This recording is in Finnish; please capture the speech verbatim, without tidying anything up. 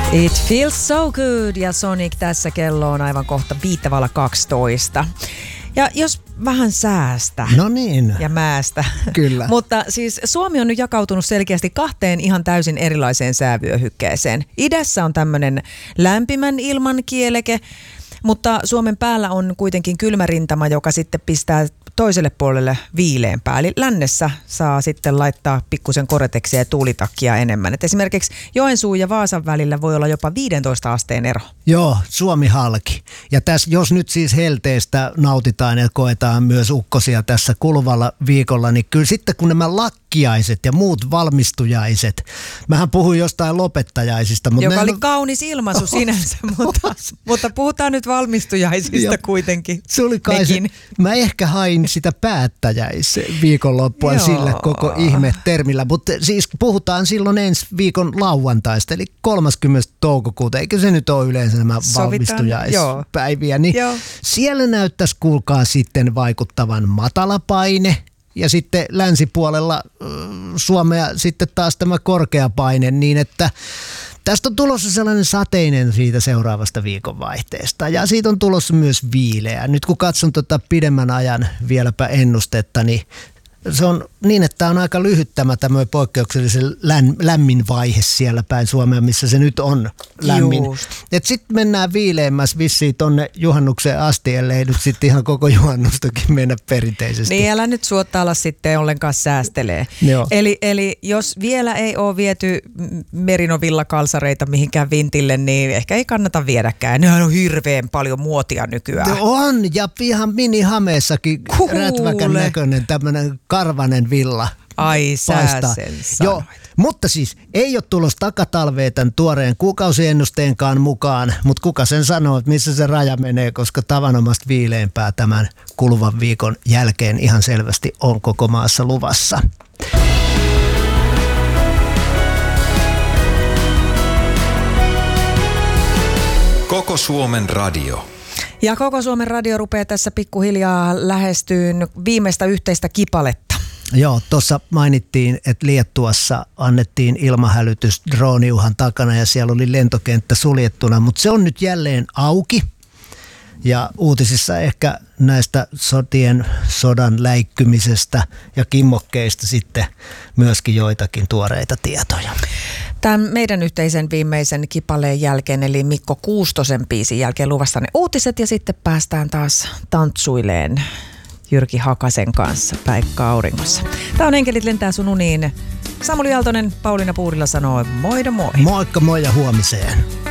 It feels so good ja Sonic tässä, kello on aivan kohta viittävalla kaksitoista. Ja jos vähän säästä no niin. ja määstä. Kyllä. Mutta siis Suomi on nyt jakautunut selkeästi kahteen ihan täysin erilaiseen säävyöhykkeeseen. Idässä on tämmöinen lämpimän ilman kieleke, mutta Suomen päällä on kuitenkin kylmärintama, joka sitten pistää toiselle puolelle viileämpää. Eli lännessä saa sitten laittaa pikkusen koreteksia ja tuulitakkia enemmän. Et esimerkiksi Joensuun ja Vaasan välillä voi olla jopa viidentoista asteen ero. Joo, Suomi halki. Ja tässä, jos nyt siis helteestä nautitaan ja koetaan myös ukkosia tässä kuluvalla viikolla, niin kyllä sitten kun nämä lakkiaiset ja muut valmistujaiset, mähän puhuin jostain lopettajaisista. Mutta joka oli on... kaunis ilmaisu sinänsä, mutta, mutta puhutaan nyt valmistujaisista kuitenkin. Se oli kai se, mä ehkä hain sitä päättäjäis viikonloppua Joo. sillä koko ihme termillä, mutta siis puhutaan silloin ensi viikon lauantaista, eli kolmaskymmenes toukokuuta, eikö se nyt ole yleensä nämä valmistujaispäiviä, niin Joo. siellä näyttäisi kuulkaa sitten vaikuttavan matala paine. Ja sitten länsipuolella äh, Suomea sitten taas tämä korkea paine, niin että tästä on tulossa sellainen sateinen siitä seuraavasta viikonvaihteesta ja siitä on tulossa myös viileä. Nyt kun katson tota pidemmän ajan vieläpä ennustetta, niin se on niin, että tämä on aika lyhyt tämä tämmöinen poikkeuksellisen län, lämmin vaihe siellä päin Suomea, missä se nyt on lämmin. Sitten mennään viileämmässä vissiin tonne juhannukseen asti, ellei nyt sitten ihan koko juhannustakin mennä perinteisesti. Niin älä nyt suottailla sitten ollenkaan säästelee. Eli, eli jos vielä ei ole viety merinovillakalsareita mihinkään vintille, niin ehkä ei kannata viedäkään. Nehän on hirveän paljon muotia nykyään. On, ja ihan minihameessakin rätväkän näköinen tämmöinen karvanen villa. Ai sä sen Joo, mutta siis ei ole tulossa takatalvea tämän tuoreen kuukausiennusteenkaan mukaan, mutta kuka sen sanoo, että missä se raja menee, koska tavanomasta viileämpää tämän kuluvan viikon jälkeen ihan selvästi on koko maassa luvassa. Koko Suomen radio. Ja Koko Suomen radio rupeaa tässä pikkuhiljaa lähestyyn viimeistä yhteistä kipaletta. Joo, tuossa mainittiin, että Liettuassa annettiin ilmahälytys drooniuhan takana ja siellä oli lentokenttä suljettuna, mutta se on nyt jälleen auki. Ja uutisissa ehkä näistä sotien, sodan läikkymisestä ja kimmokkeista sitten myöskin joitakin tuoreita tietoja. Tämän meidän yhteisen viimeisen kipaleen jälkeen, eli Mikko Kuustosen biisin jälkeen luvassa ne uutiset ja sitten päästään taas tantsuileen Jyrki Hakasen kanssa Päikkä auringossa. Tämä on Enkelit lentää sun uniin. Samuli Aaltonen, Pauliina Puurila sanoo moida moi. Moikka moi ja huomiseen.